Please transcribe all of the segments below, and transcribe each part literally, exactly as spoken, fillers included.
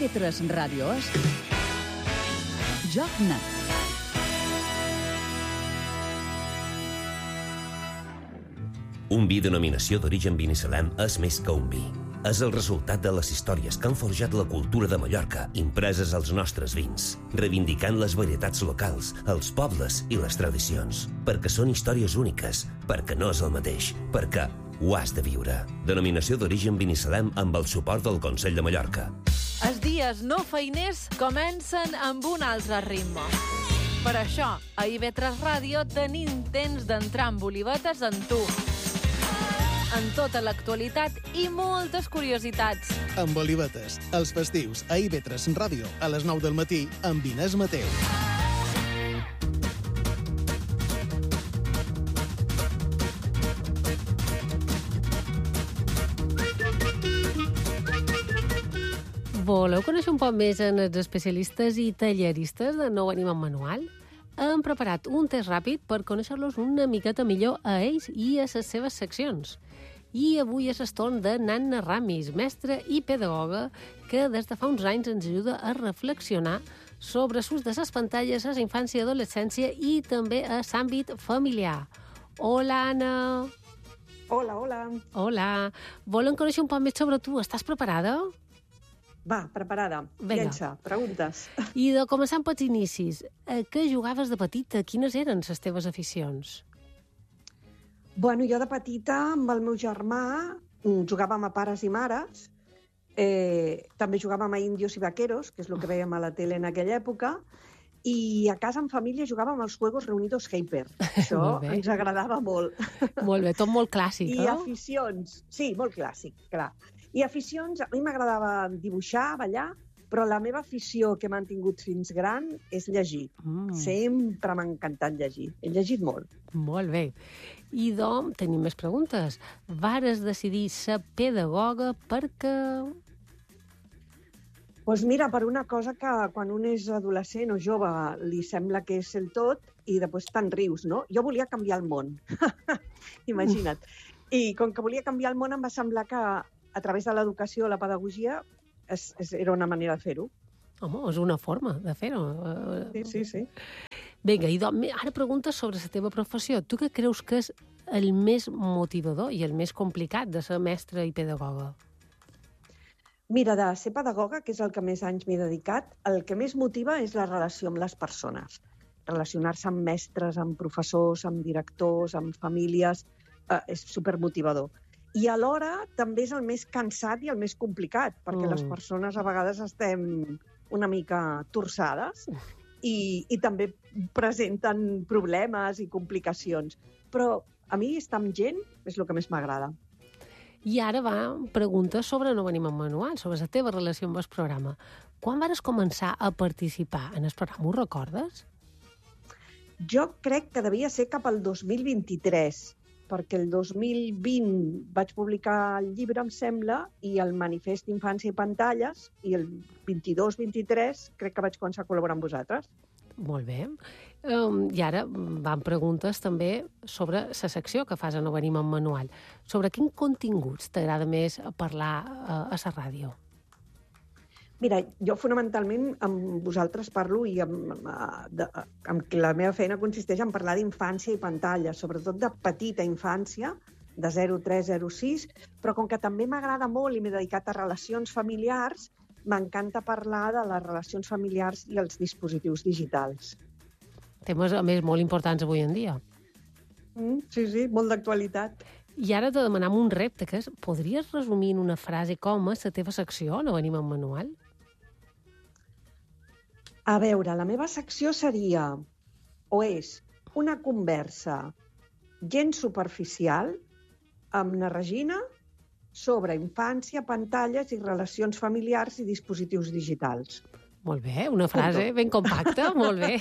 be tres Ràdio és Joc Net. Un vi denominació d'origen Binissalem és més que un vi. És el resultat de les històries que han forjat la cultura de Mallorca, impreses als nostres vins, reivindicant les varietats locals, els pobles i les tradicions. Perquè són històries úniques, perquè no és el mateix, perquè ho has de viure. Denominació d'origen Binissalem amb el suport del Consell de Mallorca. Els dies no feiners comencen amb un altre ritme. Per això, a I B tres Ràdio tenim temps d'entrar amb olivetes en tu. En tota l'actualitat i moltes curiositats. Amb olivetes, els festius a I B tres Ràdio a les nou del matí amb Inés Mateu. Voleu conèixer un poc més en els especialistes i talleristes de Nou Ànima Manual? Hem preparat un test ràpid per conèixer-los una miqueta millor a ells i a les seves seccions. I avui és el torn de Nanna Ramis, mestra i pedagoga, que des de fa uns anys ens ajuda a reflexionar sobre l'ús de les pantalles a la infància i adolescència i també a l'àmbit familiar. Hola, Anna! Hola, hola. Hola. Volem conèixer un poc més sobre tu. Estàs preparada? Va, preparada. Vinga. Llença, preguntes. I de començar amb pels inicis, a què jugaves de petita? Quines eren les teves aficions? Bueno, jo de petita, amb el meu germà, jugàvem a pares i mares, eh, també jugàvem a índios i vaqueros, que és el que veiem a la tele en aquella època, i a casa, en família, jugàvem als Juegos Reunidos Hyper. Això ens agradava molt. Molt bé, tot molt clàssic, I eh? aficions, sí, molt clàssic, clar. I aficions, a mi m'agradava dibuixar, ballar, però la meva afició que he mantingut fins gran és llegir. Mm. Sempre m'ha encantat llegir. He llegit molt. Molt bé. I, doncs, tenim més preguntes. Vares decidir ser pedagoga perquè... Doncs pues mira, per una cosa que quan un és adolescent o jove li sembla que és el tot i després te'n rius, no? Jo volia canviar el món. Imagina't. I com que volia canviar el món em va semblar que a través de l'educació, la pedagogia, es, es, era una manera de fer-ho. Home, és una forma de fer-ho. Sí, sí, sí. Vinga, i doncs, ara preguntes sobre la teva professió. Tu què creus que és el més motivador i el més complicat de ser mestra i pedagoga? Mira, de ser pedagoga, que és el que més anys m'he dedicat, el que més motiva és la relació amb les persones. Relacionar-se amb mestres, amb professors, amb directors, amb famílies, eh, és supermotivador. I alhora també és el més cansat i el més complicat, perquè mm. les persones a vegades estem una mica torçades i, i també presenten problemes i complicacions. Però a mi estar amb gent és el que més m'agrada. I ara va preguntes sobre Nou Ànima Manual, sobre la teva relació amb el programa. Quan vas començar a participar en el programa, ho recordes? Jo crec que devia ser cap al dos mil vint-i-tres, perquè el dos mil vint vaig publicar el llibre, em sembla, i el manifest d'Infància i Pantalles, i el vint-i-dos vint-i-tres crec que vaig començar a col·laborar amb vosaltres. Molt bé. Um, I ara van preguntes també sobre la secció que fas a Nou Ànima Manual. Sobre quin continguts t'agrada més parlar a, a la ràdio? Mira, jo fonamentalment amb vosaltres parlo i amb, de, amb la meva feina consisteix en parlar d'infància i pantalla, sobretot de petita infància, de zero tres zero sis, però com que també m'agrada molt i m'he dedicat a relacions familiars, m'encanta parlar de les relacions familiars i els dispositius digitals. Temes, a més, molt importants avui en dia. Mm, sí, sí, molt d'actualitat. I ara te demanem un repte, que és, podries resumir en una frase com és la teva secció, Nou Ànima Manual? A veure, la meva secció seria, o és, una conversa gens superficial amb na Regina sobre infància, pantalles i relacions familiars i dispositius digitals. Molt bé, una frase ben compacta, molt bé.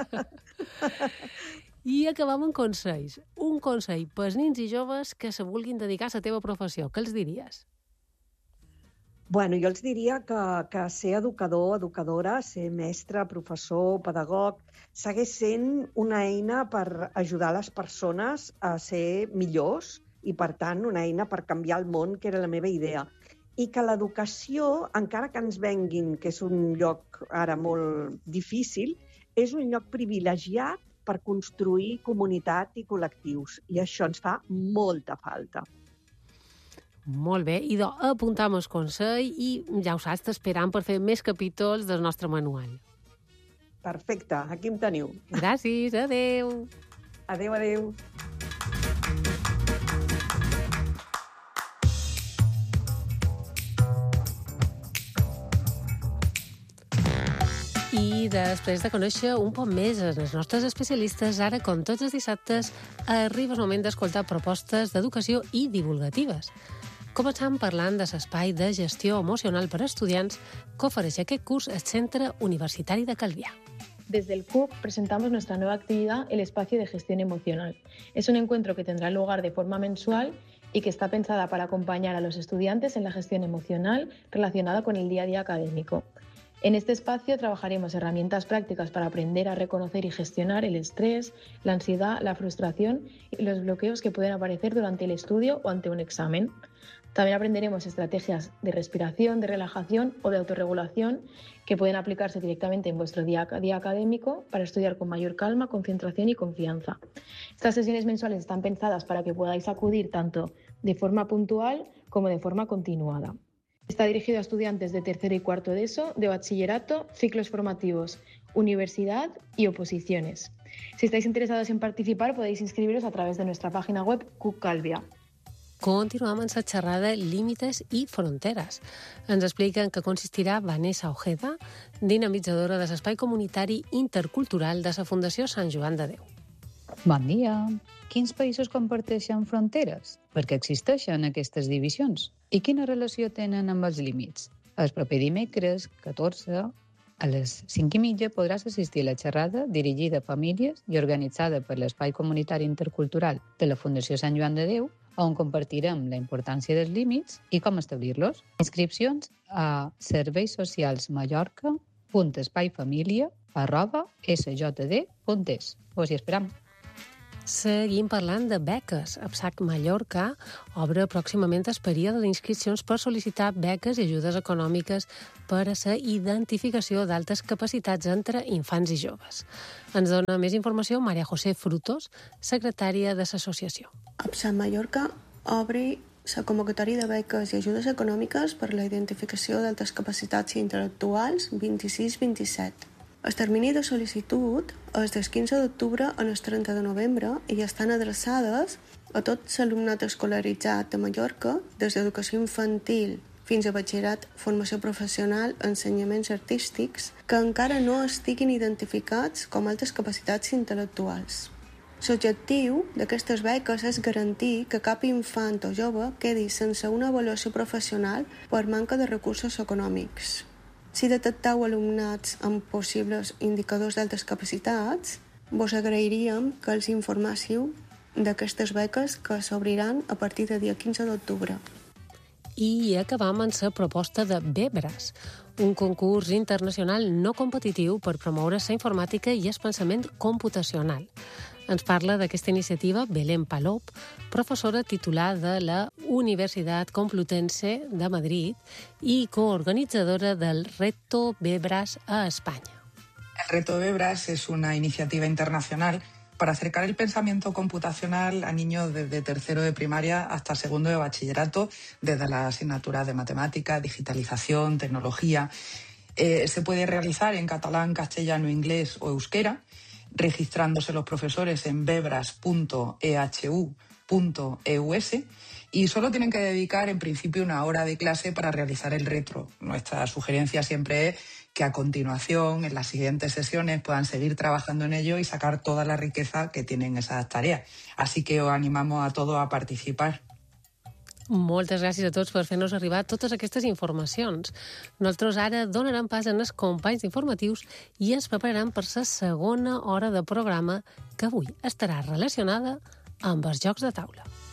I acabam amb consells. Un consell pels nins i joves que se vulguin dedicar a la teva professió. Què els diries? Bueno, jo els diria que, que ser educador, educadora, ser mestre, professor, pedagog, segueix sent una eina per ajudar les persones a ser millors i, per tant, una eina per canviar el món, que era la meva idea. i que l'educació, encara que ens venguin que és un lloc ara molt difícil, és un lloc privilegiat per construir comunitat i col·lectius. I això ens fa molta falta. Molt bé, idò, apuntam el consell i ja ho saps, t'esperam per fer més capítols del nostre manual. Perfecte, aquí em teniu. Gràcies, adeu. Adeu, adeu. I després de conèixer un poc més els nostres especialistes, ara, com tots els dissabtes, arriba el moment d'escoltar propostes d'educació i divulgatives. Començam parlant de l'espai de gestió emocional per a estudiants que ofereix aquest curs al Centre Universitari de Calvià. Desde el C U C presentamos nuestra nueva actividad, el Espacio de Gestión Emocional. Es un encuentro que tendrá lugar de forma mensual y que está pensada para acompañar a los estudiantes en la gestión emocional relacionada con el día a día académico. En este espacio trabajaremos herramientas prácticas para aprender a reconocer y gestionar el estrés, la ansiedad, la frustración y los bloqueos que pueden aparecer durante el estudio o ante un examen. También aprenderemos estrategias de respiración, de relajación o de autorregulación que pueden aplicarse directamente en vuestro día a día académico para estudiar con mayor calma, concentración y confianza. Estas sesiones mensuales están pensadas para que podáis acudir tanto de forma puntual como de forma continuada. Está dirigido a estudiantes de tercero y cuarto de ESO, de bachillerato, ciclos formativos, universidad y oposiciones. Si estáis interesados en participar, podéis inscribiros a través de nuestra página web C U C Calvià. Continuam amb la xerrada Límites i Fronteres. Ens expliquen que consistirà Vanessa Ojeda, dinamitzadora de l'espai comunitari intercultural de la Fundació Sant Joan de Déu. Bon dia. Quins països comparteixen fronteres? Per què existeixen aquestes divisions? I quina relació tenen amb els límits? El proper dimecres, catorze, a les cinc i mitja podràs assistir a la xerrada dirigida a famílies i organitzada per l'Espai Comunitari Intercultural de la Fundació Sant Joan de Déu, on compartirem la importància dels límits i com establir-los. Inscripcions a serveissocialsmallorca punt espaifamilia arroba s j d punt es. Us hi esperam. Seguim parlant de beques. APSAC Mallorca obre pròximament el període d'inscripcions per sol·licitar beques i ajudes econòmiques per a la identificació d'altes capacitats entre infants i joves. Ens dona més informació Maria José Frutos, secretària de l'associació. APSAC Mallorca obre la convocatòria de beques i ajudes econòmiques per a la identificació d'altes capacitats intel·lectuals vint-i-sis vint-i-set. El termini de sol·licitud és del quinze d'octubre al trenta de novembre i estan adreçades a tot l'alumnat escolaritzat de Mallorca, des d'educació infantil fins a batxillerat, formació professional, ensenyaments artístics, que encara no estiguin identificats com altes capacitats intel·lectuals. L'objectiu d'aquestes beques és garantir que cap infant o jove quedi sense una avaluació professional per manca de recursos econòmics. Si detecteu alumnats amb possibles indicadors d'altes capacitats, vos agrairíem que els informássiu d'aquestes beques que s'obriran a partir del dia quinze d'octubre. I acabam amb la proposta de Bebras, un concurs internacional no competitiu per promoure la informàtica i el pensament computacional. Ens parla d'aquesta iniciativa Belén Palop, professora titular de la Universitat Complutense de Madrid i coorganitzadora del Reto Bebras a España. El Reto Bebras es una iniciativa internacional para acercar el pensamiento computacional a niños desde tercero de primaria hasta segundo de bachillerato, desde las asignaturas de matemática, digitalización, tecnología. Eh, se puede realizar en catalán, castellano, inglés o euskera, registrándose los profesores en bebras punto e h u punto e u s y solo tienen que dedicar en principio una hora de clase para realizar el reto. Nuestra sugerencia siempre es que a continuación, en las siguientes sesiones, puedan seguir trabajando en ello y sacar toda la riqueza que tienen esas tareas. Así que os animamos a todos a participar. Moltes gràcies a tots per fer-nos arribar totes aquestes informacions. Nosaltres ara donarem pas a els companys informatius i ens prepararan per la segona hora de programa que avui estarà relacionada amb els jocs de taula.